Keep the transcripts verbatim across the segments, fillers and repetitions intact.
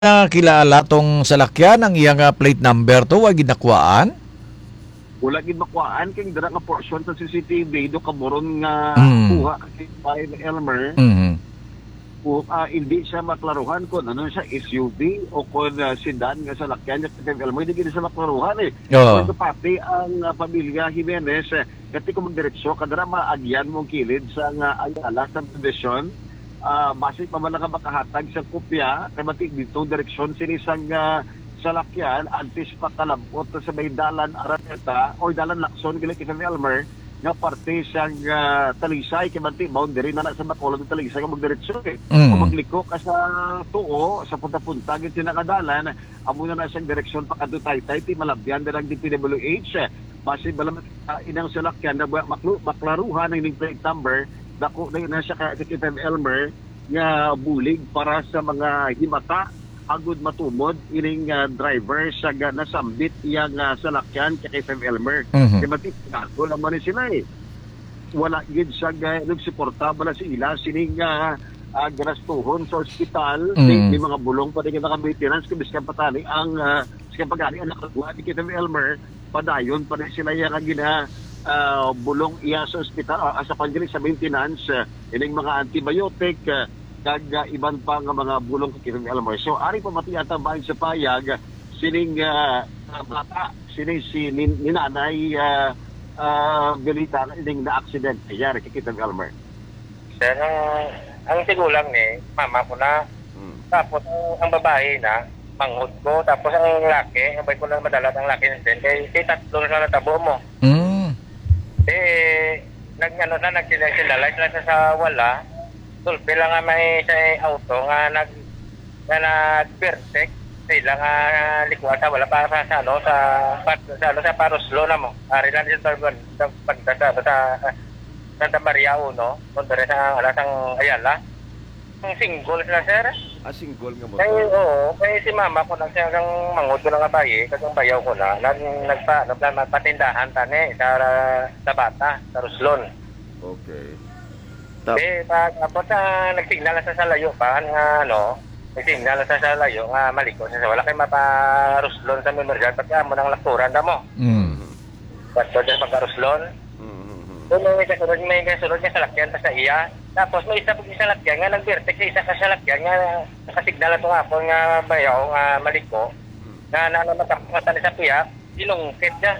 na kilala tong salakyan ang iyang ah, plate number to wa ginakuan. Wala gid makuhaan kay dira nga portion sa C C T V do kamoron nga Mm. kuha kay Kyle Elmer. Mhm. Kung ah, hindi siya maklaruhan kung ano siya S U V o kung uh, sedan nga salakyan niya kay Elmer, hindi gid siya maklaruhan eh. Oo. Kung pati ang uh, pamilya Jimenez, eh, kati kung magdiretso kadara maagyan mong kilid sa nga Ayala subdivision. Uh, base pa man nga makahatag sa kopya kay matig dito direksyon sini sang uh, salakyan antes pa kalabot sa may dalan Araneta o dalan Lacson gila kay Elmer nga parte sang uh, Talisay kay manti boundary na na sa Bacolod ng Talisay nga magdiretso eh. Mm. Kung magliko ka sa tuo sa punta-punta gid tinakadalan amo na na siyang direksyon pa kadto Taytay ti malabyan dalang D P W H base balam uh, inang salakyan na maklu, maklaruhan ng plate number dako na na siya kay Kevin Elmer nga bulig para sa mga himata agud matumod ining uh, driver sa uh, nasambit iyang uh, salakyan kay Kevin Elmer. Mhm. Kaya matik ako lang man sila eh. Wala gid sa uh, nagsuporta bala si ila sining uh, uh, ganastuhon sa ospital Mm. may, may mga bulong pa rin nga maintenance kay biskan patani ang uh, biskan pagani ang nakagawa ni Kevin Elmer padayon pa rin sila yang gina uh, bulong iya sa ospital uh, sa pandilig sa maintenance uh, ining mga antibiotic uh, kag uh, iban pa nga mga bulong kay Kevin Elmer. So ari pa matiyata bahin sa payag sining uh, uh, bata sining si nin, ninanay uh, uh, galita ining na accident kayari kay Kevin Elmer. Sir, ang, ang sigulang ni, mama ko na, tapos ang, ang babae na, manghod ko, tapos ang laki, sabay ko lang madalat ang laki din, kay, kay tatlo na natabo mo. Mm. Eh, nag, ano na, nagsilalay sila sa, sa wala, tulpi lang nga may sa auto, nga nag, nga nag-perfect, sila nga likuan sa wala para sa, sa ano, sa, sa, sa, ano, sa paroslo na mo. Ari lang din sa pagdasa, sa, sa, Santa Maria uno, punta rin sa alasang Ayala. Ang single sila, sir. Ah, single nga Kaya, motor. oo, kaya si mama ko lang siya kang mangod ko ng abaye, kasang bayaw ko na, nag, nagpa, nagpa, patindahan tani sa, sa bata, sa Ruslon. Okay. Tap, Eh, pag, tapos uh, nagsignal sa salayo pa, nga ano, nagsignal sa salayo, nga maliko siya, wala kayo mapa Ruslon sa memorial, pagka mo ng lakuran na mo. Mm. Pagka dyan pagka Ruslon, mm-hmm. kung may kasunod, may kasunod niya salakyan pa sa iya. Tapos may isa po yung salakyan nga nag-vertex sa isa ka salakyan nga nakasignal ito nga po nga bayaw nga maliko na nanamatakatan sa piya, ilungkit niya.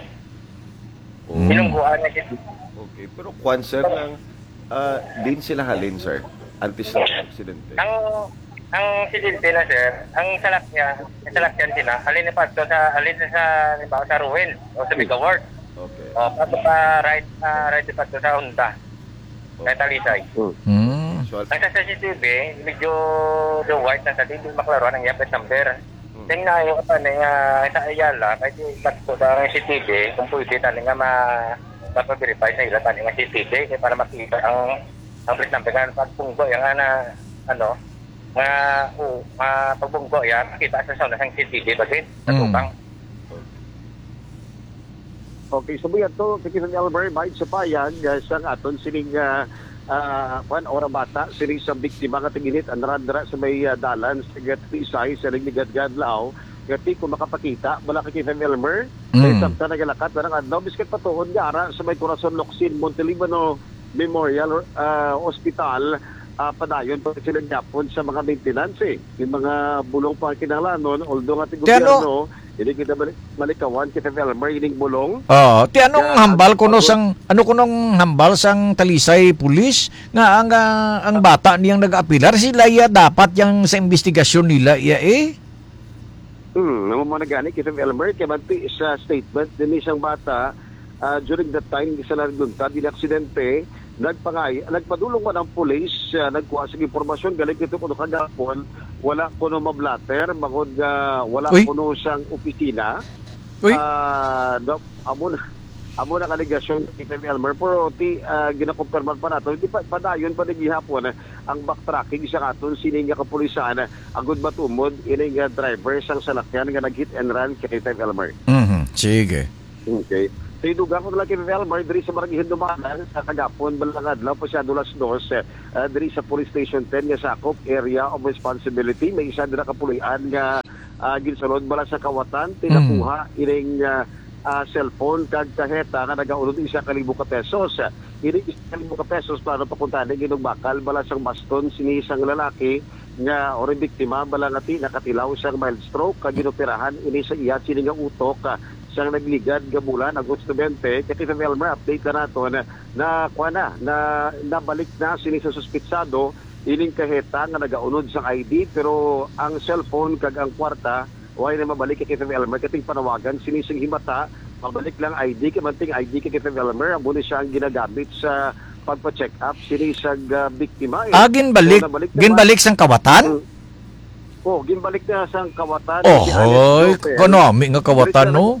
Oh, Ilungguan niya dito. okay. Pero kwan, sir, ng, ah, din sila halin, sir, antes ng aksidente. Ang ang silinte na sir, ang salakyan, ang salakyan sila, alin na pa ito sa, alin na sa, halimbawa sa Ruin o sa Big Award. Okay. O, pato pa right, uh, right pa ito sa Honda. Kaya Talisay. Mm. Usual. Ang sa C C T V, medyo the white na sa hindi maklaruan ang yapit number. Hmm. Tingnan na yung apa nga sa Ayala, kahit yung ikat ko sa C C T V, kung pwede tali nga ma mapa-verify sa ilan tali nga C C T V, kaya para makita ang ang plate number nga pagpunggo, yung nga na, ano, nga, o, uh, pagbunggo, yan, makita sa sound ng C C T V, bagay, sa Mm. tubang. Okay, so buyan to, Kevin Elmer, bahin sa payag, uh, sa aton sining uh, uh, pan, ora bata, sining sa biktima nga tiginit, ang narandara sa may uh, dalan, sa Gat-Isay, sa Nagligad-Gadlaw, gati kung makapakita, wala kay Kevin Elmer, Mm. mm. sa nagalakat, parang adlaw, biskat patuhon gara sa may Corazon Locsin, Montelibano Memorial uh, Hospital, uh, padayon pa sila Japon sa mga maintenance eh. Yung mga bulong pa kinahanglan, although nga ti Ti ano? gobyerno, hindi kita balik, malikawan kita Elmer, ining bulong. Oh, ti anong Yeah, hambal kuno ano- sang ano kunong hambal sang Talisay pulis nga ang ah, ang bata niyang nag-apilar sila ya dapat yang sa investigasyon nila ya eh. Hmm, naman mo na gani kita Elmer, kaya manti sa statement din isang bata, ah, during that time, isa na nagdunta, din aksidente, nagpangay, nagpadulong man ang pulis, uh, nagkuha sa impormasyon, galing ito kuno kagapon, wala kuno mablatter, magod nga wala Uy. kuno sang opisina. Uy. Ah, no, amo na amo na kaligasyon kita Elmer, pero ti uh, ginakumpirman pa nato, di pa padayon pa ni gihapon, ang backtracking sa aton sining nga kapulisan, agud matumod ining nga driver sang salakyan nga nag-hit and run kay Elmer. Mhm. Sige. Okay. Tinugang ko na lang kay Elmer, diri sa Barangay Hindumanan, sa kagapon, balang adlaw, pasyado las dos, uh, diri sa Police Station ten, nga sakop, area of responsibility. May isa na kapulian nga uh, ginsalod bala sa kawatan, tinakuha, mm. ining uh, uh, cellphone, kag kaheta, nga nagaunod isa kalibo ka pesos. Ining isa kalibo ka pesos, para papuntahan, ginugbakal, bala sang baston, sinisang lalaki, nga ori biktima, bala nga ti, nakatilaw sang mild stroke, kag ginoperahan, ini sa iya, sining nga utok, uh, siyang nagligad gabulan Agosto twenty kay Tita Elmer update na nato na na kuha na, na nabalik na sini sa suspitsado ining kaheta nga nagaunod sa I D pero ang cellphone kag ang kwarta way na mabalik kay Tita Elmer kating panawagan sini sing himata mabalik lang I D kay manting I D kay Tita Elmer amo ni siya ang ginagamit sa pagpa-check up sini sa uh, biktima. Ah, ginbalik so, ginbalik sang kawatan? Oh, ginbalik na sang kawatan. Oh, hoy, kanami nga kawatan no.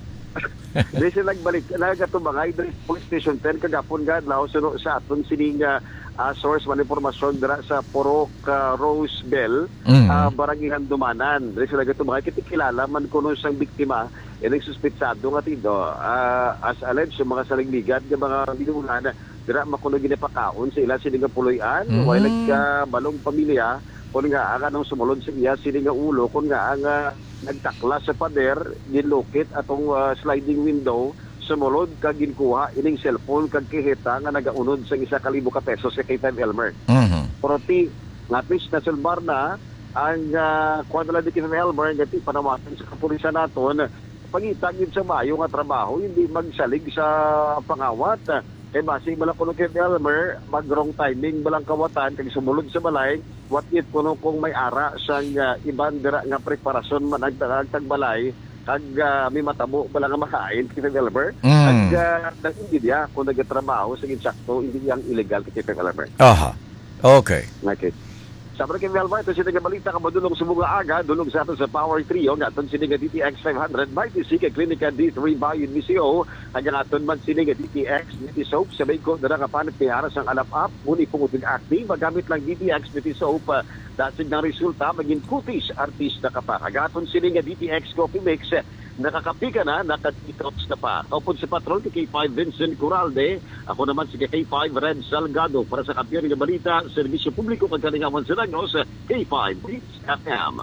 Dili sila nagbalik nagatubangay diri Police Station ten kagapon gadlaw suno sa aton sining uh, source man impormasyon dira sa Porok uh, Rose Bell mm. uh, Barangay Hindumanan. Dili sila nagatubangay kiti kilala man kuno sang biktima ining suspitsado nga tido uh, as alleged sa mga saligligad nga mga binulan dira makuno ginapakaon sa ila sining puloy-an mm. way nagkabalong pamilya kun nga ang anong sumulod sa iya sining nga ulo kun nga ang uh, nagtakla sa pader, ginlukit atong uh, sliding window, sumulod kag ginkuha ining cellphone kag kihita nga nagaunod sa isa kalibo ka pesos kay Tita Elmer. Mhm. Pero ti ngapis na sulbar na ang uh, kwadra di Tita Elmer nga ti panawagan sa kapulisan naton pangita gid sa mayo nga trabaho hindi magsalig sa pangawat. Kay base bala kuno kay Elmer mag-wrong timing balang kawatan kag sumulod sa balay what if kuno kung may ara sang uh, iban dira nga preparasyon man nagtagtag balay kag uh, may matabo bala nga makain kay Elmer mm. kag uh, nagingidya kung nagatrabaho sa insakto hindi yang illegal kay Elmer. Aha. Okay. Okay. Sabi kay Elmer, ito siya balita ka madulong sa mga aga, dulong sa ato sa Power Trio, nga aton sininga D T X five hundred, may tisika Klinika D three Bayon Misio, kanya aton man sininga D T X, D T Soap, sabay ko, dara ka panit kay haras ang alap-up, muni pungutin active, magamit lang D T X, D T Soap, uh, dasig ng resulta, maging kutis, artista ka pa. Kaya aton sininga D T X Coffee Mix, nakakapi ka na, nakatitops na pa. Kaupon si Patrol, kay K five Vincent Coralde, ako naman si K five Red Salgado, para sa kampiyon ng balita, serbisyo publiko, pagkalingawan sa Lagos, K five Beats F M.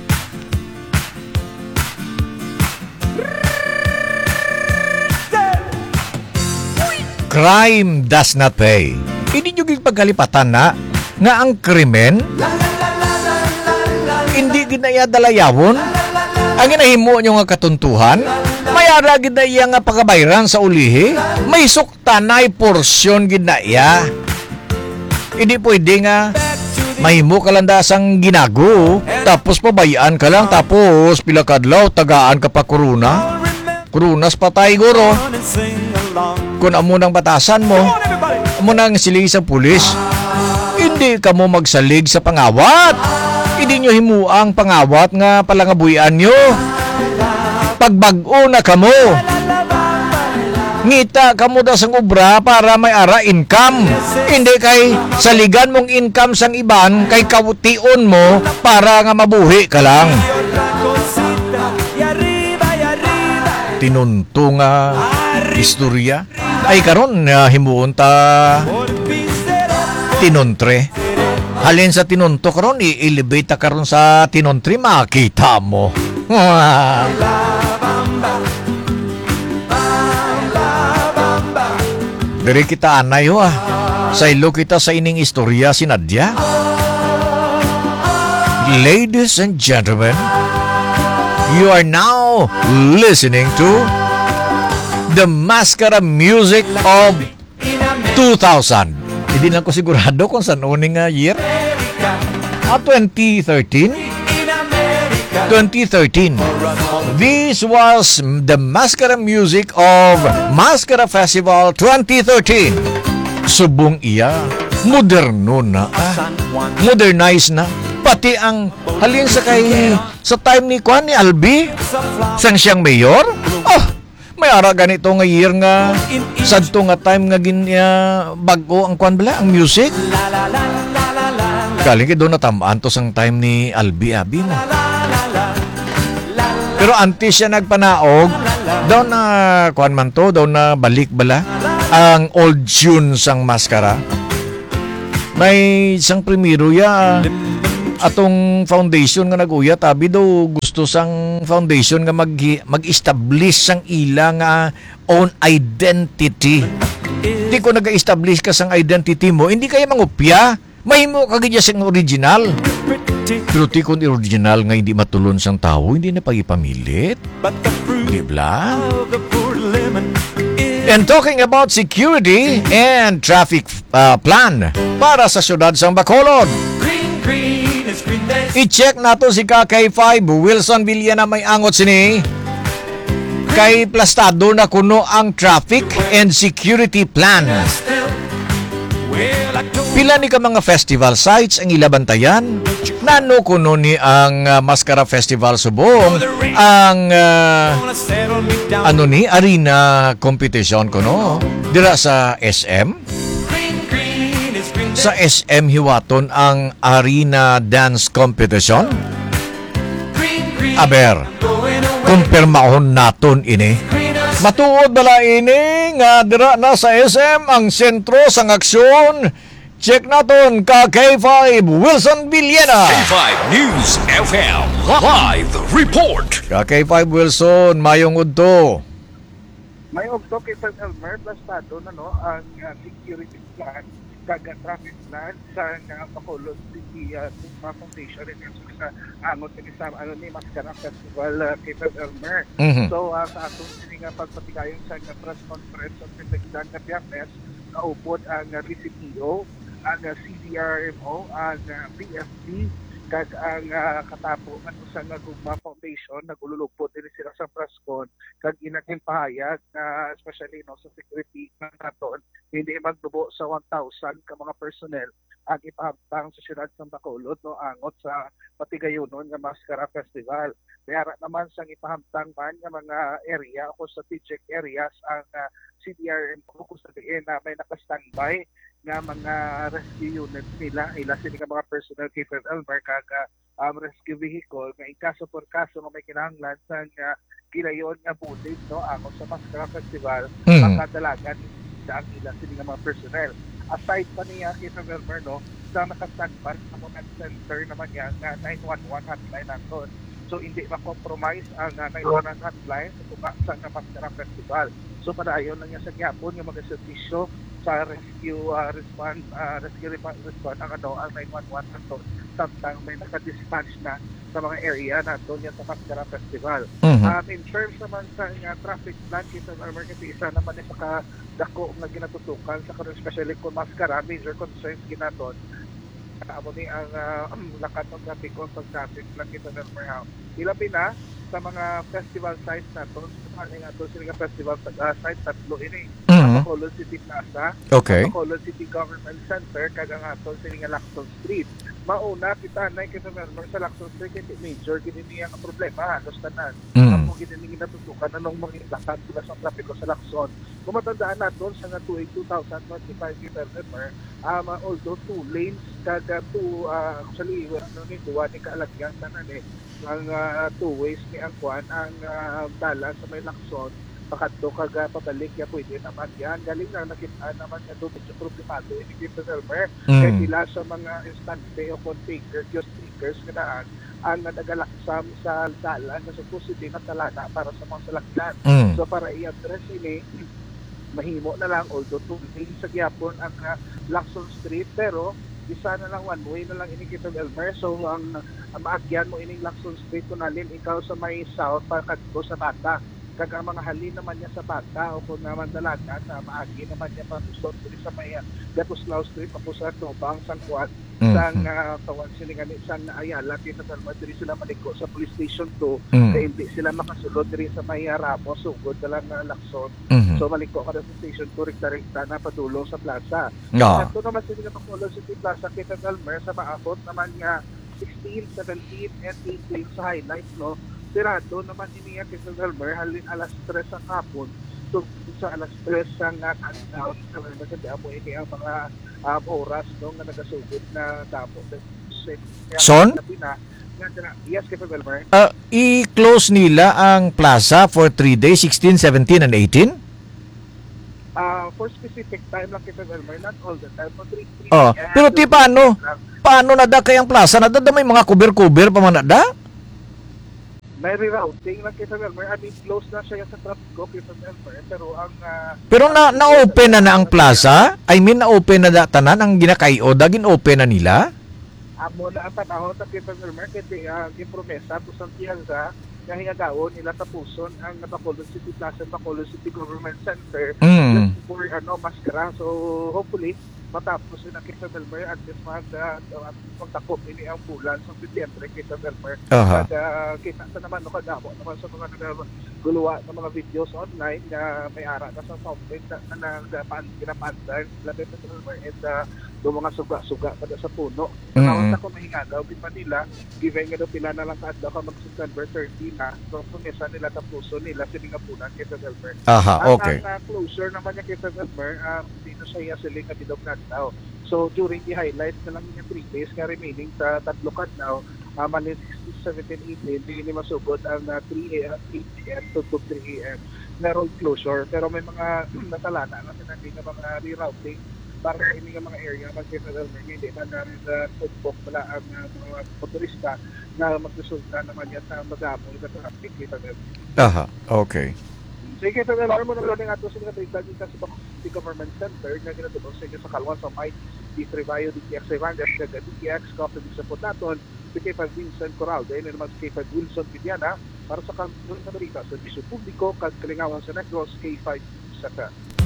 Crime does not pay. Hindi nyo pagkalipatan na nga ang krimen hindi ginaya dalayawon. Ang ginahimo nyo nga katuntuhan, may ara ginaya nga pagabayran sa ulihi, may suktanay porsyon ginaya. Hindi pwede nga mahimo ka lang dasang ginago, tapos pabayaan ka lang, tapos pila kadlaw, tagaan ka pa kuruna. Kurunas patay guro. Kung amo nang batasan mo, amo nang silig sa pulis, hindi ka mo magsalig sa pangawat. Hindi nyo himuang pangawat nga palangabuyan nyo. Pagbag-o na ka mo. Ngita ka mo daw sang obra para may ara income. Hindi kay saligan mong income sang iban kay kawution mo para nga mabuhi ka lang. Tinunto nga istorya ay karon uh, himuon ta tinontre. Halin sa tinunto karon i-elevate ta karon sa tinontre makita mo. Dari kita anay ho ah. Sa ilo kita sa ining istorya si Nadia. Ladies and gentlemen, you are now listening to the Mascara Music of two thousand. Hindi lang ko sigurado kung saan uning uh, year. Ah, twenty thirteen? twenty thirteen. This was the Mascara Music of Mascara Festival twenty thirteen. Subong iya, moderno na, ah, modernize na. Pati ang halin sa kay sa time ni Kwan ni Albi, sang siyang mayor. Oh, may ara ganito nga year nga sadto nga time nga ginya bago ang Kwan bala, ang music. Galing kay doon natamaan to sang time ni Albi Abi mo. Pero antes siya nagpanaog, Daw na, kuan man to, daw na balik bala ang old tune sang Maskara. May isang primero ya, atong foundation nga nag-uya, tabi daw gusto sang foundation nga mag, mag-establish sang ilang uh, own identity. Hindi ko nag-establish ka sang identity mo, hindi kaya mangupya. Mahimo kagidya sang original. Pero ti kung original nga hindi matulon sang tao, hindi na pagipamilit. Di ba? And talking about security and traffic uh, plan para sa syudad sang Bacolod. I-check nato si K K five Wilson Villena may angot sini. Kay plastado na kuno ang traffic and security plan. Pila ni ka mga festival sites ang ilabantayan. Nano kuno ni ang uh, Maskara Festival Subong ang uh, ano ni arena competition kuno dira sa S M. Sa S M hiwaton ang arena dance competition. Aber, kumpirmahon naton ini. Matuod bala ini nga dira na sa S M ang sentro sang aksyon. Check naton K K five Wilson Villena. K five News F M Live Report. K K five Wilson, mayong udto. May ogto kay San Elmer plastado na no ang uh, security plan kaga traffic plan sa uh, Bacolod City uh, Foundation rin yung sa angot ni sa ano ni Maskara Festival uh, kay San Elmer. Mhm. So uh, sa atong sini nga pagpatigayon sa uh, press conference sa pinagdang na Biyernes kaupod ang uh, B C P O, ang uh, C D R M O, ang uh, P F D kag ang uh, katapo nga sa nga Gugma Foundation nagululupot diri sila sa presscon kag inaging pahayag na uh, especially no sa security ng naton hindi magdubo sa one thousand ka mga personnel ang ipahamtang sa siyudad ng Bacolod no angot sa patigayonon nga Maskara Festival. Kaya naman sang ipahamtang man nga mga area o strategic areas ang uh, C D R M O kung sabihin na may naka-standby nga mga rescue unit nila ila sila nga mga personal kay Fred Elmer kaga um, rescue vehicle nga in kaso por kaso nga may kinahanglan sa uh, gilayon nga bulig no angon sa Maskara Festival Mm. makadalagan sa ila sila nga mga personnel. Aside pa niya kay Fred Elmer no sa naka-standby sa command center naman yan nga nine one one hotline naton. So hindi ma-compromise ang uh, nine one one hotline sa tumaksa ng Maskara Festival. So padayon lang niya sa gyapon nga mga servisyo sa rescue uh, response uh, rescue response ang ano ang nine one one nato samtang may naka-dispatch na sa mga area nato niya sa Maskara Festival. Mhm. Um, in terms naman sa uh, traffic plan kita sa emergency isa naman ni sa dako nga ginatutukan sa karon especially kung Maskara major concerns ginaton amo ni ang uh, lakat ng traffic on pag traffic plan kita sa Emerhouse. Ilabi na sa mga festival sites nato sa mga nato sila festival uh, site tatlo ini. Mhm. Bacolod City Plaza, Okay. Bacolod City Government Center, kag ang aton sila nga Lacson Street. Mauna kita na kita member sa Lacson Street kay major gini niya ang problema halos tanan. Mm. Amo gini ni natutukan anong mga lakad sila sa trapiko sa Lacson. Kung matandaan naton sa nga two thousand twenty-five kita member, um, uh, although two lanes kag uh, two uh, actually ano ni duwa ni kaalagyan tanan eh ang uh, two ways ni ang kwan ang uh, dalan sa may Lacson pakadto kag uh, pabalik ya pwede naman yan galing na nakita naman nga doon sa problemado ini kita Elmer Mm. kay ila sa mga instante o container kiosk takers nga ang nadagalaksam sa dalan sa supposedly na talana para sa mga salakyan. Mm. So para i-address ini mahimo na lang although two lanes sa gyapon ang uh, Lacson Street pero isa na lang one way na lang ini kita Elmer. So ang uh, maagyan mo ining Lacson Street kung alin ikaw sa may south pakadto sa Bata kag ang mga halin naman niya sa Bata o kung naman dalaga sa maagi naman niya patusot diri sa may uh, Gatuslao Street tapos sa Tubang San Juan Mhm. sang uh, kawan sila nga sang Ayala kita Elmer diri sila maliko sa police station two Mm. kay hindi sila makasulod diri sa may uh, Ramos sugod na lang na Lacson. Mhm. So maliko ka na sa station two rekta-rekta na padulong sa plaza. Ah. Ito naman sila nga Bacolod City Plaza kita Elmer sa maabot naman nga sixteen, seventeen, and eighteen sa highlights no. Sirado naman iniya kita Elmer halin alas tres ang hapon. So sa alas tres ang uh, countdown sa mga mo ini ang mga um, oras no nga nagasugod na dapo Son? na nga dira. Yes, Kevin Elmer. Uh, i-close nila ang plaza for three days, sixteen, seventeen, and eighteen? Uh, for specific time lang, Kevin Elmer, not all the time. For three, three, Oh, yeah, pero ti paano? lang. Paano na da kayang plaza? Nadada may mga kuber-kuber pa man na da? May rerouting lang, Kevin Elmer. I mean, close na siya sa traffic, Kevin Elmer. Pero ang... Uh, Pero na na-open na na ang plaza? I mean, na-open na da tanan ang ginakayo, dagin open na nila? Amo na ang panahon sa Kevin Elmer, kasi uh, gipromesa to Santiago na hingagawon nila tapuson ang Bacolod City Plaza, Bacolod City Government Center Mm. just for ano, maskara. So hopefully matapos na Kevin Elmer at this month uh, uh, pagtakop ini ang bulan sa Setyembre, Kevin Elmer. Aha. At uh, kita sa naman no kadamo naman sa mga nagaguluwa ng mga videos online na may ara na sa software na nagapan ginapandan labi sa Kevin Elmer and uh, do mga suga-suga kada sa puno. Mm. Naon sa ko mahingadaw gid Manila, given nga daw pila na lang kaadlaw ka mag September thirty na. So kumisa nila tapuso nila sa mga punan Kevin Elmer. Aha, okay. Ang uh, closure naman niya Kevin Elmer, um, dito sa iya siling na bilog na daw. So during the highlights na lang niya three days nga remaining sa tatlo kadlaw, uh, Monday sixteen, seventeen, eighteen, hindi ni masugod ang uh, three a.m., eight a.m. to two a.m. na road closure. Pero may mga natalana na sinabi na mga rerouting para hindi nga mga area mag-Kevin Elmer, hindi na narin sa footbook pala ang uh, mga motorista na magsusulta naman yan sa magamoy na traffic Kevin Elmer. Aha, okay. Sige, Kevin Elmer, mo naman nga ito sa mga trade dito sa City Government Center na ginatulong sa inyo sa Kalwan sa May, D three Bio, D T X five hundred, D T X, Coffee sa Potaton, si K five Vincent Coral, dahil naman si K five Wilson Vidiana, para sa kanunang na balita sa Bisyo Publiko, Kalingawan sa Negros, K five Saka.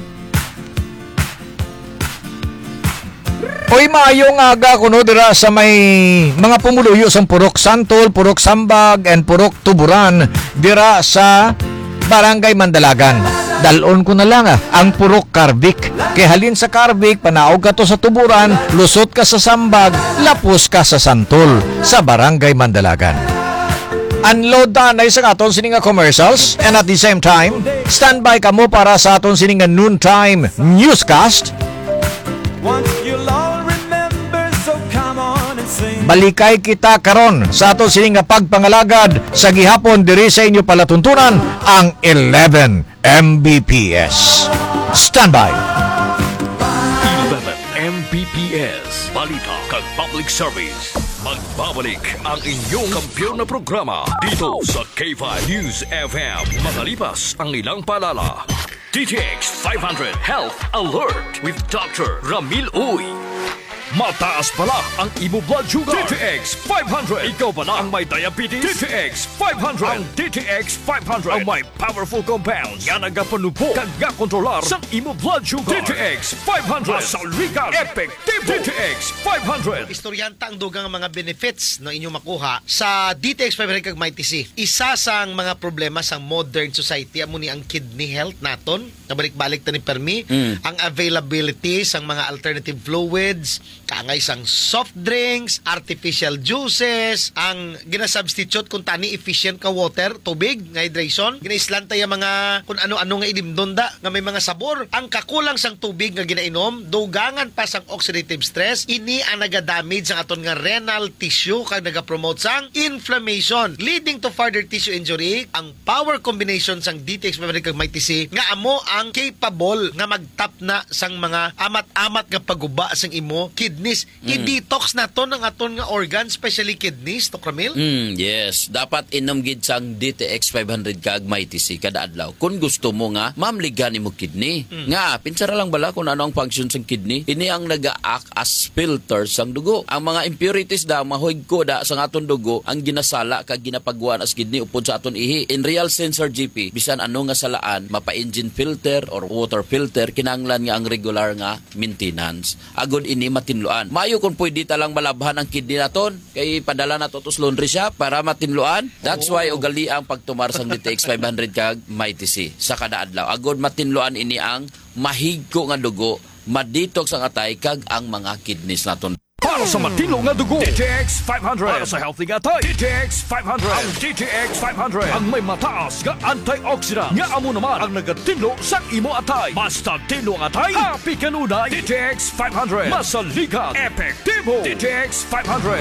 Oy, maayong aga kuno dira sa may mga pumuluyo sa Purok Santol, Purok Sambag, and Purok Tuburan dira sa Barangay Mandalagan. Dalon ko na lang ah, ang Purok Carbik. Kay halin sa Carbik, panaog ka to sa Tuburan, lusot ka sa Sambag, lapos ka sa Santol, sa Barangay Mandalagan. Unload tanay sa aton sininga commercials, and at the same time, standby ka mo para sa aton sininga noontime newscast. Once you'll all remember, so come on and sing. Balikay kita karon sa aton sininga pagpangalagad sa gihapon diri sa inyo palatuntunan ang eleven M B P S. Standby. eleven M B P S. Balita kag Public Service. Magbabalik ang inyong kampiyon na programa dito sa K five News F M. Makalipas ang ilang paalala. D T X five hundred Health Alert with Doctor Ramil Uy. Mataas pala ang imo blood sugar. D T X five hundred. Ikaw pala ang may diabetes. D T X five hundred. Ang D T X five hundred ang may powerful compounds nga nagapanubo kag nga kontrolar sa imo blood sugar. D T X five hundred. Masaligan. Epektibo. D T X five hundred. Istoryanta ang dugang mga benefits na inyo makuha sa D T X five hundred kag Mighty C. Isa sang mga problema sa modern society amo ni ang kidney health naton. Nabalik-balik ta ni permi mm. ang availability sang mga alternative fluids, kaangay sang soft drinks, artificial juices, ang ginasubstitute kung tani efficient ka water, tubig, nga hydration. Ginaislan tayo mga kung ano-ano nga inimdon da, nga may mga sabor. Ang kakulang sang tubig nga ginainom, dugangan pa sang oxidative stress, ini ang nagadamage sang aton nga renal tissue kag nagapromote sang inflammation, leading to further tissue injury. Ang power combination sang D T X five hundred kag Mighty C, nga amo ang capable nga magtap na sang mga amat-amat nga paguba sang imo kidneys. Mm. I-detox na to ng aton nga organ, especially kidneys, to Ramil? Mm, yes. Dapat inom gid sang D T X five hundred kag Mighty C kada adlaw. Kung gusto mo nga, mamligan mo kidney. Mm. Nga, pinsara lang bala kung ano ang function sang kidney. Ini ang naga-act as filter sang dugo. Ang mga impurities da, mahuig ko da sang aton dugo, ang ginasala kag ginapagwan as kidney upod sa aton ihi. In real sense, Sir G P, bisan ano nga salaan, mapa-engine filter or water filter, kinanglan nga ang regular nga maintenance. Agod ini matinluan. Mayo kung pwede talang malabhan ang kidney naton, kay padala na to to laundry shop para matinluan. That's oh. why ugali ang pagtumar sang D T X five hundred kag Mighty C sa kada adlaw. Agod matinluan ini ang mahigko nga dugo, madetox ang atay kag ang mga kidneys naton. Para sa matino nga dugo, D T X five hundred. Para sa healthy nga tay, D T X five hundred. Ang D T X five hundred ang may mataas nga antioxidant nga amo naman ang nagatinlo sa imo atay. Basta tinlo ang atay, happy kanunay. D T X five hundred. Masaligan, epektibo. D T X five hundred.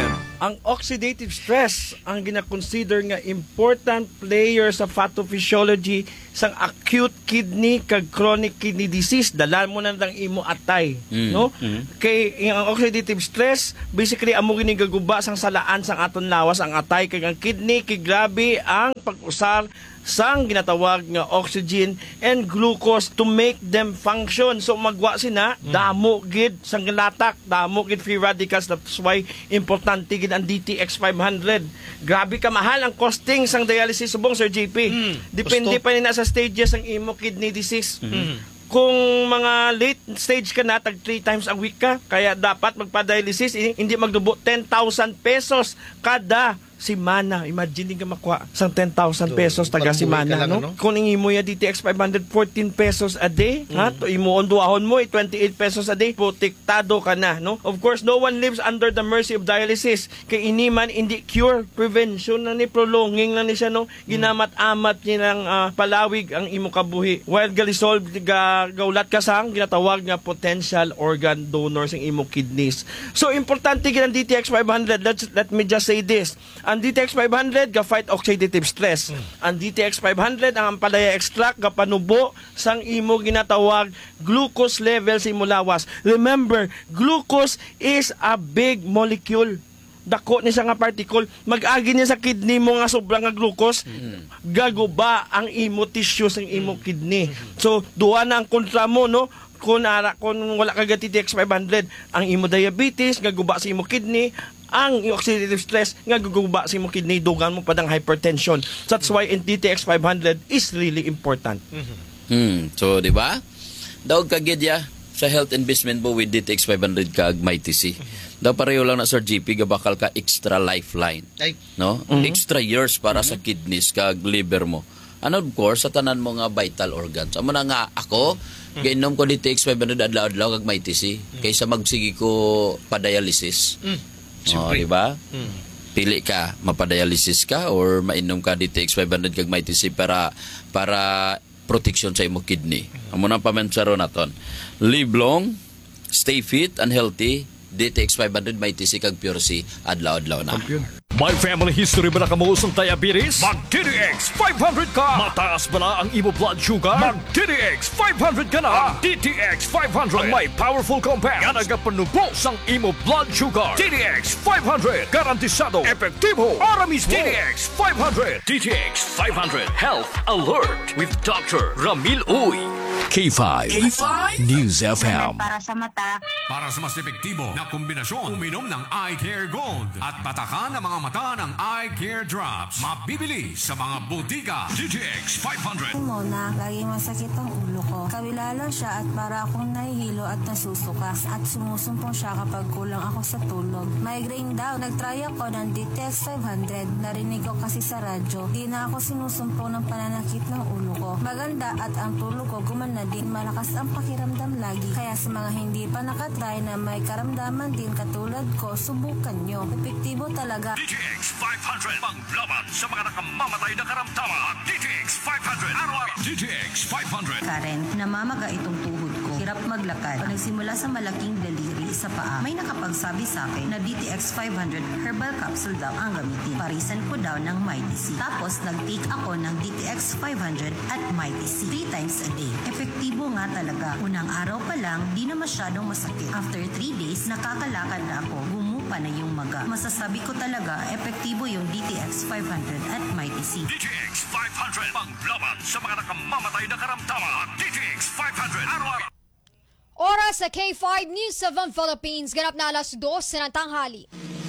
Ang oxidative stress ang gina-consider nga important player sa pathophysiology sang acute kidney kag chronic kidney disease. Dalan mo na lang imo atay, Mm. no? Mm. Kay ang oxidative stress basically amo gini gaguba sang salaan sang aton lawas ang atay kay ang kidney kay grabe ang pag-usar sang ginatawag nga oxygen and glucose to make them function. So magwa sina damo gid sang latak, damo gid free radicals. That's why importante gid ang D T X five hundred. Grabe ka mahal ang costing sang dialysis subong Sir J P. Mm, Depende gusto. pa ni sa stages ang imo kidney disease. Mm. Kung mga late stage ka na, tag three times a week ka, kaya dapat magpa-dialysis, eh, hindi magdubo ten thousand pesos kada simana. Imagine ka makuha sang ten thousand pesos taga parang buhay simana, ka lang, no? ano? Kung imo ya D T X five hundred, fourteen pesos a day, Mm. ha? To imo onduahon mo, eh, twenty-eight pesos a day, protektado ka na, no? Of course, no one lives under the mercy of dialysis. Kay ini man hindi cure, prevention na ni, prolonging na ni siya, no? Ginamat-amat niya ng ah, palawig ang imo kabuhi. While galisol ga gaulat ka sang ginatawag nga potential organ donors ang imo kidneys. So importante gid ang D T X five hundred. Let's let me just say this. Ang D T X five hundred ga fight oxidative stress. Ang D T X five hundred ang ampalaya extract ga panubo sang imo ginatawag glucose level sa imo lawas. Remember, glucose is a big molecule. Dako ni siya nga particle, mag-agi niya sa kidney mo nga sobrang nga glucose, gaguba ang imo tissue sang imo kidney. So, duwa na ang kontra mo, no? Kung, ara, kung wala ka D T X five hundred, ang imo diabetes, gaguba sa imo kidney, ang oxidative stress, nga gaguba sa imo kidney, dugan mo padang hypertension. That's why in D T X five hundred is really important. Hmm. So, di ba? Daog kagid ya sa health investment mo with D T X five hundred kag Mighty Daw pareho lang na Sir G P gabakal ka extra lifeline. Ay. No? Mhm. Extra years para sa kidneys kag liver mo. Ano of course sa tanan mo nga vital organs. Amo na nga ako gainom ko D T X five hundred adlaw-adlaw kag Mighty kaysa magsigi ko pa-dialysis. Mm. Oh, di ba? Mm. Pili ka, mapa-dialysis ka or mainom ka D T X five hundred kag Mighty para para protection sa imo kidney. Amo na pamensaro naton. Live long, stay fit and healthy. D T X five hundred Mighty kag Pure C adlaw-adlaw na. May family history ba na kamuusong diabetes? Mag-D T X five hundred ka! Mataas ba na ang imo blood sugar? Mag-D T X five hundred ka na! Ang D T X five hundred ang may powerful compound nga nagapanubos ang imo blood sugar. D T X five hundred garantisado, epektibo, para mismo. D T X five hundred. D T X five hundred Health Alert with Doctor Ramil Uy. K five. K five News F M. Para sa mata. Para sa mas epektibo na kombinasyon, uminom ng Eye Care Gold at batakan ang mga mata ng Eye Care Drops. Mabibili sa mga butika. D T X five hundred. Mona, lagi masakit ang ulo ko. Kawila lang siya at para akong nahihilo at nasusuka. At sumusumpong siya kapag kulang ako sa tulog. Migraine daw. Nagtry ako ng D T X five hundred. Narinig ko kasi sa radyo. Di na ako sinusumpong ng pananakit ng ulo ko. Maganda at ang tulog ko gumana din. Malakas ang pakiramdam lagi. Kaya sa mga hindi pa nakatry na may karamdaman din katulad ko, subukan nyo. Epektibo talaga. D T X five hundred. Panglaban sa mga nakamamatay na karamdaman. D T X five hundred. Araw-araw. D T X five hundred. Karen, namamaga itong tuhod ko. Hirap maglakad. Pag nagsimula sa malaking daliri sa paa, may nakapagsabi sa akin na D T X five hundred herbal capsule daw ang gamitin. Parisan ko daw ng Mighty C. Tapos nag-take ako ng D T X five hundred at Mighty C. Three times a day. Epektibo nga talaga. Unang araw pa lang, di na masyadong masakit. After three days, nakakalakad na ako. Gumupa na yung maga. Masasabi ko talaga, epektibo yung D T X five hundred at Mighty C. D T X five hundred. Panglaban sa mga nakamamatay na karamdaman. D T X five hundred. Araw-araw. Oras sa K five News seven Philippines. Ganap na alas dos ng tanghali.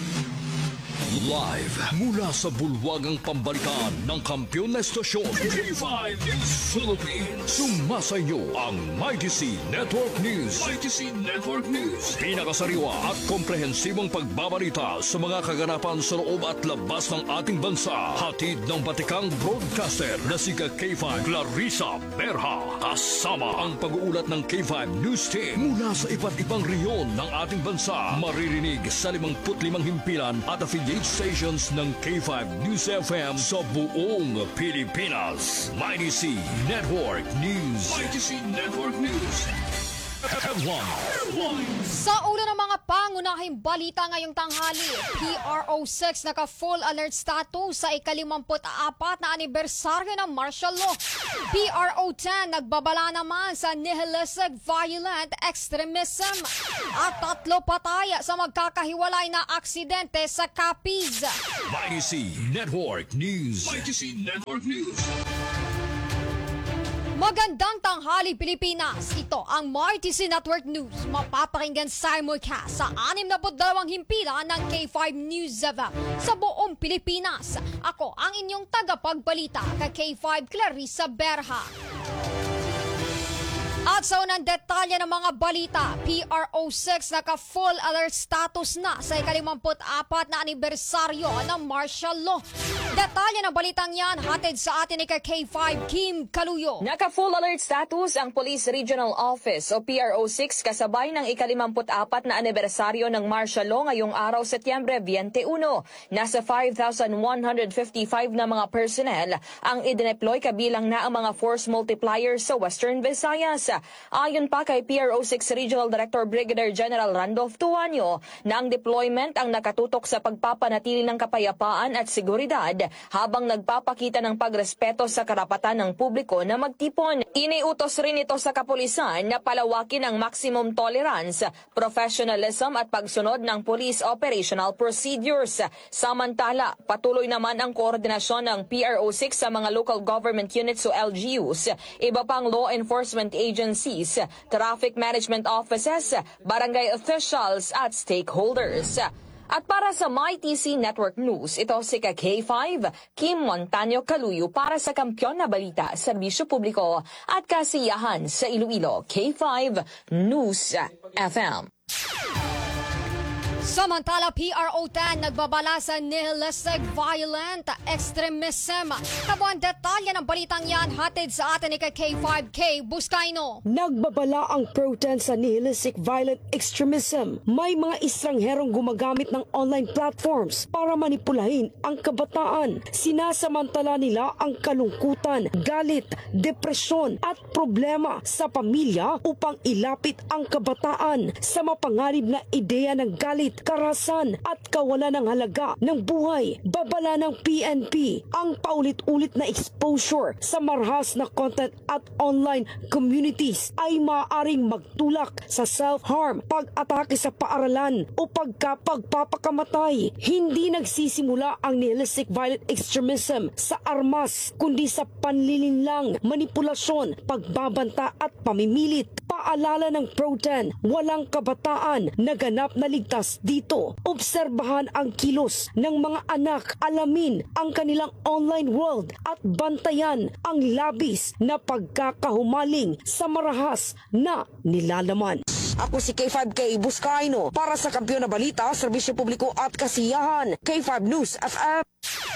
Live mula sa bulwagang pambalikan ng kampiyon na estasyon K five News Philippines. Sumasayo ang Mighty C Network News. Mighty C Network News. Pinakasariwa at komprehensibong pagbabalita sa mga kaganapan sa loob at labas ng ating bansa. Hatid ng batikang broadcaster na si K five Clarissa Berha. Kasama ang pag-uulat ng K five News Team mula sa iba't ibang reyon ng ating bansa. Maririnig sa limangput limang himpilan at affiliate stations ng K five News F M sa buong Pilipinas. Mighty C Network News. Mighty C Network News. Sa ulo ng mga pangunahing balita ngayong tanghali, P R O six naka-full alert status sa ikalimamput apat na anibersaryo ng martial law. P R O ten nagbabala naman sa nihilistic violent extremism. At tatlo patay sa magkakahiwalay na aksidente sa Capiz. Y T C Network News. Y T C Network News. Magandang tanghali Pilipinas. Ito ang Y T C Network News. Mapapakinggan simulcast sa anim na dalawang himpilan ng K five News F M sa buong Pilipinas. Ako ang inyong tagapagbalita kay K five Clarissa Berha. At sa unang detalye ng mga balita, P R O six naka-full alert status na sa ikalimamput apat na anibersaryo ng martial law. Detalye ng balitang yan, hatid sa atin ni K five Kim Kaluyo. Naka-full alert status ang Police Regional Office o P R O six kasabay ng ikalimamput apat na anibersaryo ng martial law ngayong araw Setyembre twenty-one. Nasa five thousand one hundred fifty-five na mga personnel ang idineploy kabilang na ang mga force multipliers sa Western Visayas. Ayon pa kay P R O six Regional Director Brigadier General Randolph Tuanyo na ang deployment ang nakatutok sa pagpapanatili ng kapayapaan at seguridad habang nagpapakita ng pagrespeto sa karapatan ng publiko na magtipon. Iniutos rin ito sa kapulisan na palawakin ang maximum tolerance, professionalism at pagsunod ng police operational procedures. Samantala, patuloy naman ang koordinasyon ng P R O six sa mga local government units o L G Us, iba pang law enforcement agencies, traffic management offices, barangay officials at stakeholders. At para sa My T C Network News, ito si K five, Kim Montaño Kaluyo para sa Kampiyon na Balita, Serbisyo Publiko at Kasiyahan sa Iloilo, K five News F M. Samantala, P R O ten nagbabala sa nihilistic violent extremism. Kabuang detalye ng balitang yan, hatid sa atin ni K five K Buscaino. Nagbabala ang P R O ten sa nihilistic violent extremism. May mga estrangherong gumagamit ng online platforms para manipulahin ang kabataan. Sinasamantala nila ang kalungkutan, galit, depresyon at problema sa pamilya upang ilapit ang kabataan sa mapanganib na ideya ng galit, karahasan at kawalan ng halaga ng buhay. Babala ng P N P ang paulit-ulit na exposure sa marahas na content at online communities ay maaaring magtulak sa self-harm, pag-atake sa paaralan o pagkapagpapakamatay. Hindi nagsisimula ang nihilistic violent extremism sa armas kundi sa panlilinlang, manipulasyon, pagbabanta at pamimilit. Paalala ng P R O ten, walang kabataan na ganap na ligtas dito. Obserbahan ang kilos ng mga anak, alamin ang kanilang online world at bantayan ang labis na pagkakahumaling sa marahas na nilalaman. Ako si K five K Buscaino para sa Kampiyon na Balita, Serbisyo Publiko at Kasiyahan, K five News F M.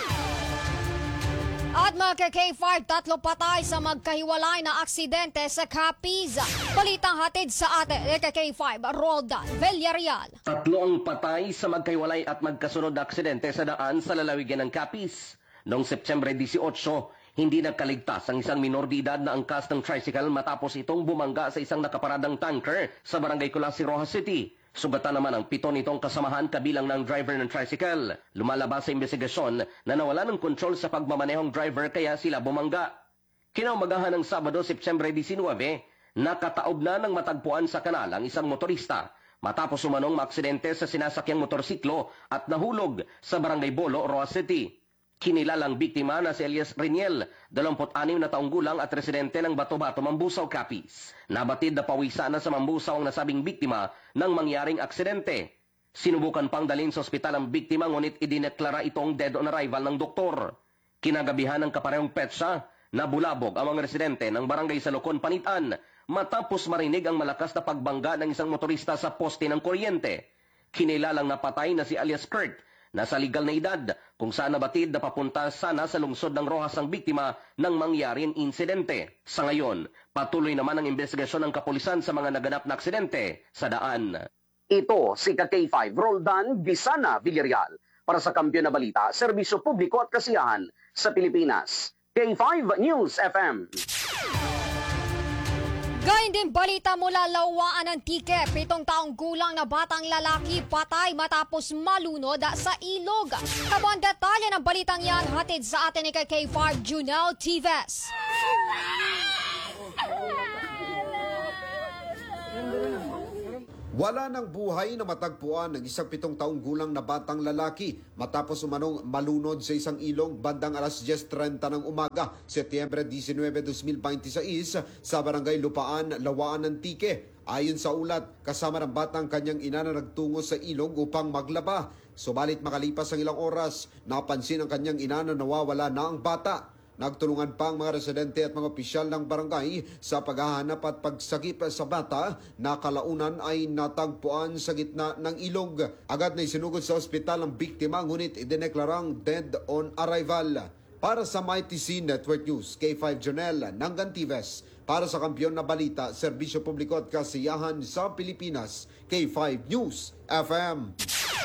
At mga K five, tatlo patay sa magkahiwalay na aksidente sa Capiz. Balitang hatid sa atin ni K five, Roldan Villarreal. Tatlo ang patay sa magkahiwalay at magkasunod na aksidente sa daan sa lalawigan ng Capiz. Noong Setyembre eighteen, hindi nagkaligtas ang isang minor de edad na angkas ng tricycle matapos itong bumangga sa isang nakaparadang tanker sa barangay Kulasi, Rojas City. Sugatan naman ang pito nitong kasamahan kabilang ng driver ng tricycle. Lumalabas sa investigasyon na nawala ng kontrol sa pagmamanehong driver kaya sila bumangga. Kinaumagahan ng Sabado, Setyembre eighteen, nakataob na ng matagpuan sa kanal ang isang motorista matapos umanong maaksidente sa sinasakyang motorsiklo at nahulog sa barangay Bolo, Rojas City. Kinilalang biktima na si Elias Reniel, dalawampu't-anim na taong gulang at residente ng Bato-Bato, Mambusaw, Capiz. Nabatid na pawisan na sa Mambusaw ang nasabing biktima ng mangyaring aksidente. Sinubukan pang dalhin sa ospital ang biktima ngunit idineklara itong dead on arrival ng doktor. Kinagabihan ng kaparehong petsa, nabulabog ang mga residente ng barangay Salocon, Panitan matapos marinig ang malakas na pagbangga ng isang motorista sa poste ng kuryente. Kinilalang napatay na si alias Kurt, nasa legal na edad, kung saan nabatid na papunta sana sa lungsod ng Rojas ang biktima ng mangyaring insidente. Sa ngayon, patuloy naman ang investigasyon ng kapulisan sa mga naganap na aksidente sa daan. Ito si K five, Roldan Bisana Villarreal para sa Kampiyon na Balita, Serbisyo Publiko at Kasiyahan sa Pilipinas. K five News F M. Gayun din balita mula Lawaan Antique, pitong taong gulang na batang lalaki patay matapos malunod sa ilog. Kabuang detalye ng balitang yan hatid sa atin ni K five Junel Tives. Wala ng buhay na matagpuan ng isang pitong taong gulang na batang lalaki matapos umanong malunod sa isang ilog bandang alas diyes trenta ng umaga, Setyembre labinwebe, dos mil dalawampu't isa sa Barangay Lupaan, Lawaan Antique. Ayon sa ulat, kasama ng batang kanyang ina na nagtungo sa ilog upang maglaba. Subalit makalipas ang ilang oras, napansin ang kanyang ina na nawawala na ang bata. Nagtulungan pa ang mga residente at mga opisyal ng barangay sa paghahanap at pagsagip sa bata na kalaunan ay natagpuan sa gitna ng ilog. Agad na isinugod sa ospital ang biktima ngunit idineklarang dead on arrival. Para sa M I T C Network News, K five Jonel Nangantives. Para sa Kampiyon na Balita, Serbisyo Publiko at Kasiyahan sa Pilipinas, K five News F M.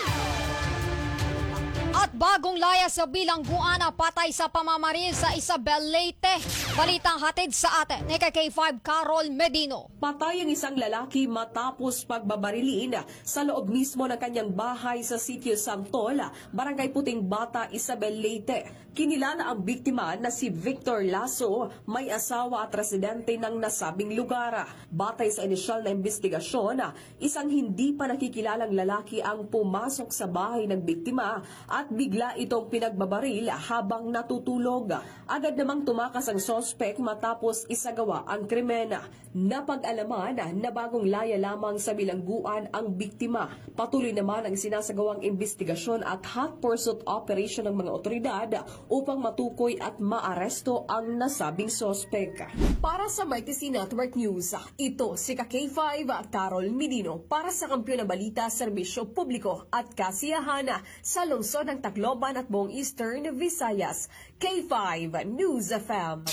At bagong laya sa bilangguan na patay sa pamamaril sa Isabel Leyte. Balitang hatid sa atin ni K five Carol Medino. Patay ang isang lalaki matapos pagbabarilin sa loob mismo ng kanyang bahay sa Sitio Santol, Barangay Puting Bata, Isabel Leyte. Kinilala ang biktima na si Victor Lasso, may asawa at residente ng nasabing lugar. Batay sa inisyal na investigasyon, isang hindi pa nakikilalang lalaki ang pumasok sa bahay ng biktima at bigla itong pinagbabaril habang natutulog. Agad namang tumakas ang sospek matapos isagawa ang krimen. Napag-alaman na bagong laya lamang sa bilangguan ang biktima. Patuloy naman ang sinasagawang investigasyon at hot pursuit operation ng mga otoridad upang matukoy at maaresto ang nasabing sospek. Para sa M I T C Network News, ito si K five Carol Medino para sa Kampiyon na Balita, Serbisyo Publiko at Kasiyahan sa lungsod ng Tacloban at buong Eastern Visayas. K five News F M.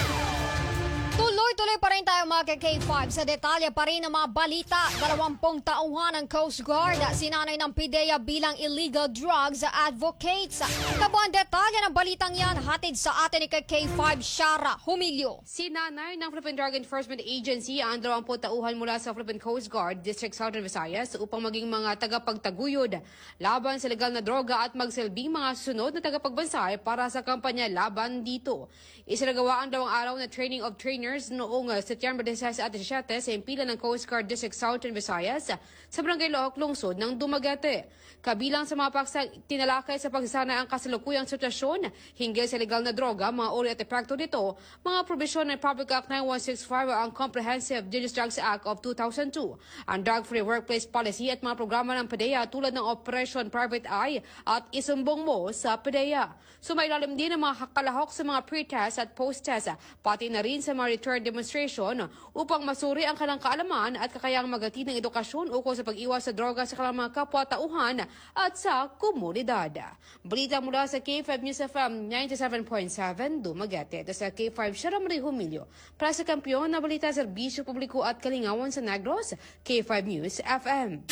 Tuloy-tuloy pa rin tayo mga K five sa detalye pa rin ng mga balita. Dalawampung tauhan ng Coast Guard, sinanay ng PIDEA bilang illegal drugs advocates. Kabuang detalye ng balitang yan hatid sa atin ni K five Shara Humilio. Sinanay ng Philippine Drug Enforcement Agency ang dalawampung tauhan mula sa Philippine Coast Guard, District Southern Visayas upang maging mga tagapagtaguyod laban sa legal na droga at magsilbing mga sunod na tagapagbansay para sa kampanya laban dito. Isinagawa ang dalawang araw na training of trainers noong uh, Setyembre diyesisayis at diyesiyete sa impila ng Coast Guard District Southern Visayas sa Barangay Lohok, lungsod ng Dumaguete. Kabilang sa mga paksa tinalakay sa pagsasana ang kasalukuyang sitwasyon hinggil sa legal na droga, mga uri at epekto nito, mga probisyon ng Republic Act nine one six five, ang Comprehensive Dangerous Drugs Act of two thousand two, ang Drug-Free Workplace Policy at mga programa ng PIDEA tulad ng Operation Private Eye at Isumbong Mo sa PIDEA. Sumailalim din ang mga kakalahok sa mga pre-test at post-test, pati na rin sa mga return demonstration upang masuri ang kanilang kaalaman at kakayang maghatid ng edukasyon ukol sa pag-iwas sa droga sa kanilang mga kapwa-tauhan at sa komunidad. Balita mula sa K five News F M ninety-seven point seven Dumaguete. Ito sa K five Shara Marie Humilio. Para sa Kampiyon na Balita, Serbisyo Publiko at Kalingawan sa Negros, K five News F M.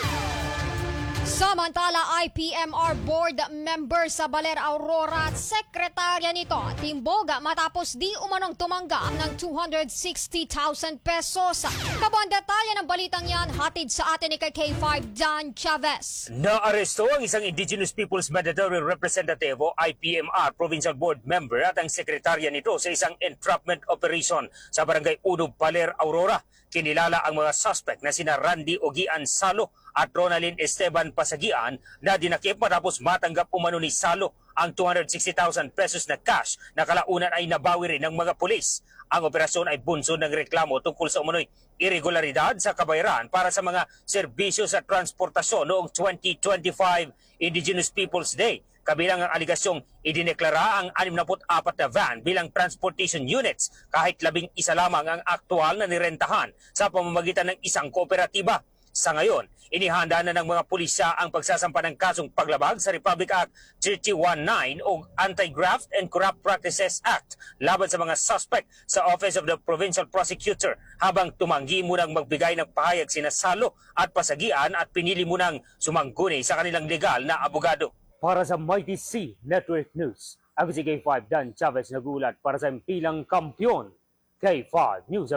Samantala, I P M R board member sa Baler Aurora at sekretarya nito timboga matapos di umanong tumanggap ng two hundred sixty thousand pesos. Kabuang detalye ng balitang yan hatid sa atin ni K five Dan Chavez. Naaresto ang isang Indigenous Peoples Mandatory Representative o I P M R provincial board member at ang sekretarya nito sa isang entrapment operation sa Barangay Unog, Baler, Aurora. Kinilala ang mga suspect na sina Randy Ogian Salo at Ronalyn Esteban Pasagian na dinakip matapos matanggap umano ni Salo ang two hundred sixty thousand pesos na cash na kalaunan ay nabawi rin ng mga pulis. Ang operasyon ay bunsod ng reklamo tungkol sa umano'y irregularidad sa kabayaran para sa mga serbisyo sa transportasyon noong twenty twenty-five Indigenous Peoples Day. Kabilang ang aligasyong idineklara ang sixty-four na van bilang transportation units kahit labing isa lamang ang aktual na nirentahan sa pamamagitan ng isang kooperatiba. Sa ngayon, inihanda na ng mga pulisya ang pagsasampa ng kasong paglabag sa Republic Act thirty-one nine o Anti-Graft and Corrupt Practices Act laban sa mga suspect sa Office of the Provincial Prosecutor habang tumanggi munang magbigay ng pahayag sina Salo at Pasagian at pinili munang sumangguni sa kanilang legal na abogado. Para sa M I T C Network News, ako si K five Dan Chavez nagulat para sa impilang kampiyon, K five News F M.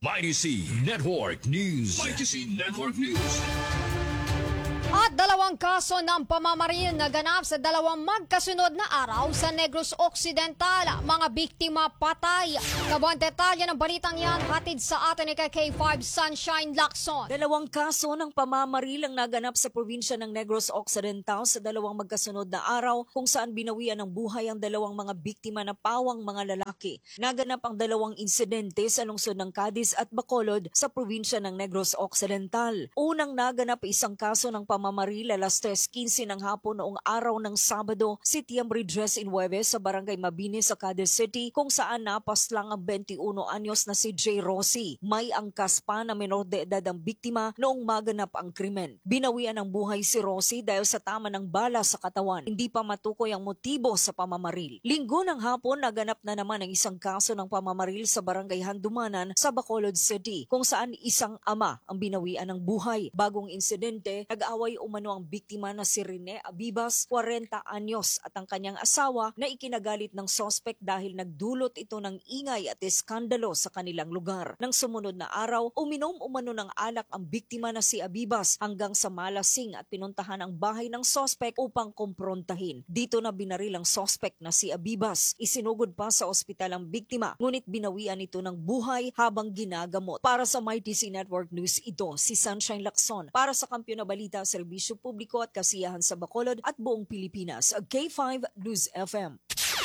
Mighty C Network News. Mighty C Network News. At dalawang kaso ng pamamaril na ganap sa dalawang magkasunod na araw sa Negros Occidental. Mga biktima patay. Kabuang detalye ng balitang yan hatid sa atin ni K five Sunshine Lacson. Dalawang kaso ng pamamaril ang naganap sa probinsya ng Negros Occidental sa dalawang magkasunod na araw kung saan binawian ng buhay ang dalawang mga biktima na pawang mga lalaki. Naganap ang dalawang insidente sa lungsod ng Cadiz at Bacolod sa probinsya ng Negros Occidental. Unang naganap isang kaso ng pamamaril Mamaril alas tres fifteen ng hapon noong araw ng Sabado, September nineteen sa Barangay Mabini sa Cadiz City kung saan napaslang ang twenty-one anyos na si J. Rossi. May angkas pa na menor de edad ang biktima noong maganap ang krimen. Binawian ng buhay si Rossi dahil sa tama ng bala sa katawan. Hindi pa matukoy ang motibo sa pamamaril. Linggo ng hapon naganap na naman ang isang kaso ng pamamaril sa Barangay Handumanan sa Bacolod City kung saan isang ama ang binawian ng buhay. Bagong insidente, nag-away umano ang biktima na si Rene Abibas, forty anyos at ang kanyang asawa na ikinagalit ng sospek dahil nagdulot ito ng ingay at eskandalo sa kanilang lugar. Nang sumunod na araw, uminom umano ng alak ang biktima na si Abibas hanggang sa malasing at pinuntahan ang bahay ng sospek upang kumprontahin. Dito na binaril ang sospek na si Abibas. Isinugod pa sa ospital ang biktima, ngunit binawian ito ng buhay habang ginagamot. Para sa Mighty C Network News, ito si Sunshine Lacson. Para sa Kampiyon na Balita, Serbisyo Publiko at Kasiyahan sa Bacolod at buong Pilipinas, K five News F M.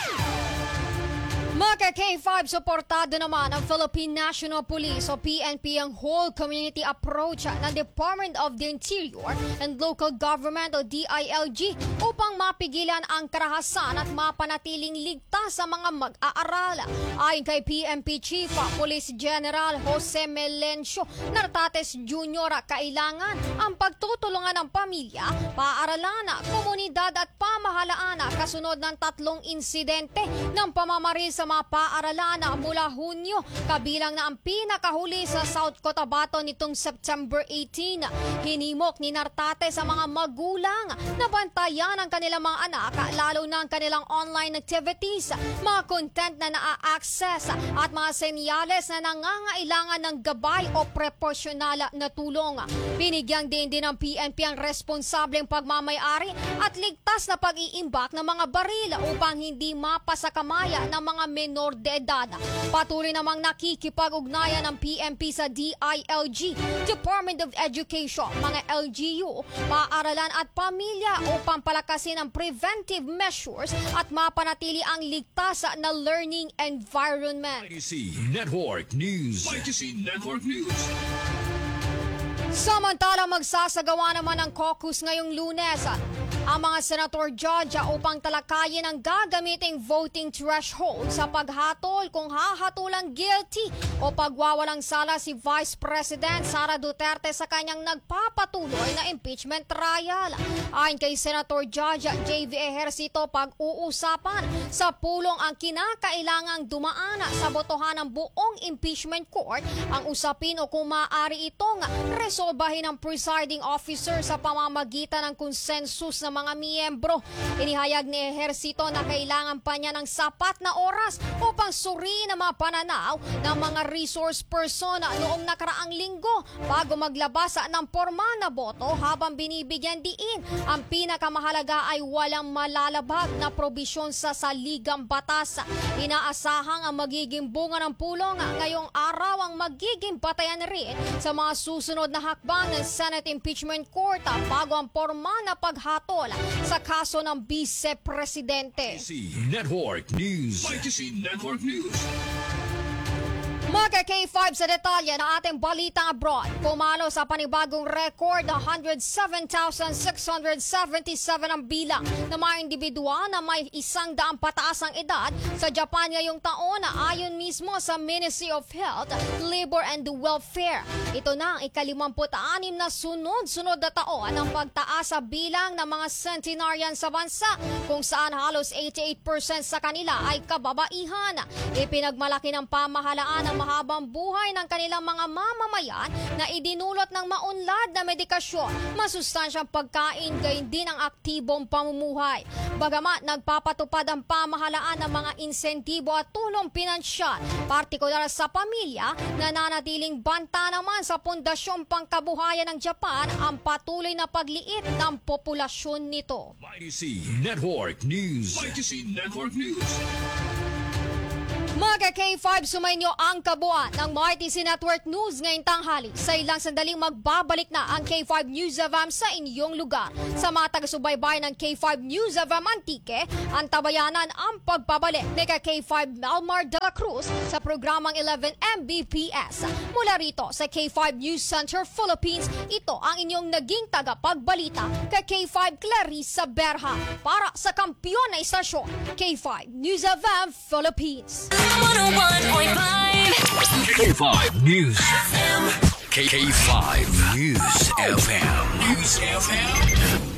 Mga K five, suportado naman ang Philippine National Police o P N P ang whole community approach ng Department of the Interior and Local Government o D I L G upang mapigilan ang karahasan at mapanatiling ligtas sa mga mag-aaral. Ayon kay P N P Chief Police General Jose Melencio Nartates Junior, kailangan ang pagtutulungan ng pamilya, paaralan, komunidad at pamahalaan kasunod ng tatlong insidente ng pamamaril sa mga paaralan mula Hunyo, kabilang na ang pinakahuli sa South Cotabato nitong September eighteen. Hinimok ni Nartate sa mga magulang na bantayan ang kanilang mga anak, lalo na ang kanilang online activities, mga content na naa-access at mga senyales na nangangailangan ng gabay o proporsyonal na tulong. Binigyan din din ng P N P ang responsableng pagmamayari at ligtas na pag-iimbak ng mga baril upang hindi mapasakamaya ng mga menor de edad. Patuloy namang nakikipag-ugnayan ng P N P sa D I L G, Department of Education, mga L G U, paaralan at pamilya upang palakasin ang preventive measures at mapanatili ang ligtas na learning environment. Mighty C Network News. Mighty C Network News. Samantala, magsasagawa naman ng caucus ngayong Lunes ang mga senator judge upang talakayin ang gagamiting voting threshold sa paghatol kung hahatulang guilty o pagwawalang sala si Vice President Sara Duterte sa kanyang nagpapatuloy na impeachment trial. Ayon kay Senator Judge J V Ejercito, pag-uusapan sa pulong ang kinakailangang dumaan sa botohan ng buong impeachment court ang usapin o kung maaari itong resolbahin ng presiding officer sa pamamagitan ng konsensus ng mga miyembro. Inihayag ni Ejercito na kailangan pa niya ng sapat na oras upang suriin ang mga pananaw ng mga resource person noong nakaraang linggo bago maglabas ng formal na boto, habang binibigyan diin ang pinakamahalaga ay walang malalabag na probisyon sa saligang batas. Inaasahang ang magiging bunga ng pulong ngayong araw ang magiging batayan rin sa mga susunod na hakbang ng Senate Impeachment Court bago ang formal na paghatol sa kaso ng Vice Presidente. Mighty C Network News. Mighty C Network News. Mga K five, sa detalye na ating balita abroad, pumalo sa panibagong record one hundred seven thousand six hundred seventy-seven ang bilang ng mga individual na may isang daang pataas ang edad sa Japan ngayong taon, ayon mismo sa Ministry of Health, Labor and Welfare. Ito na ang ikalimamput-anim na sunod-sunod na taon ng pagtaas sa bilang ng mga centenarian sa bansa, kung saan halos eighty-eight percent sa kanila ay kababaihan. Ipinagmalaki ng pamahalaan ng mahabang buhay ng kanilang mga mamamayan na idinulot ng maunlad na medikasyon, masustansyang pagkain, gayon din ang aktibong pamumuhay. Bagamat nagpapatupad ang pamahalaan ng mga insentibo at tulong pinansyal, partikular sa pamilya, nananatiling banta naman sa Pundasyong Pangkabuhayan ng Japan ang patuloy na pagliit ng populasyon nito. Mighty C Network News. Mighty C Network News. Mga K five, sumainyo ang kabuuan ng Mighty C Network News ngayong tanghali. Sa ilang sandaling magbabalik na ang K five News F M sa inyong lugar. Sa mga taga-subaybay ng K five News F M Antique, ang tabayanan ang pagpabalik ni K five Melmar de la Cruz sa programang eleven M B P S. Mula rito sa K five News Center Philippines, ito ang inyong naging tagapagbalita kay K five Clarissa Berha para sa kampyon na istasyon, K five News F M Philippines. one oh one point five K five News F M. K five News F M. News F M.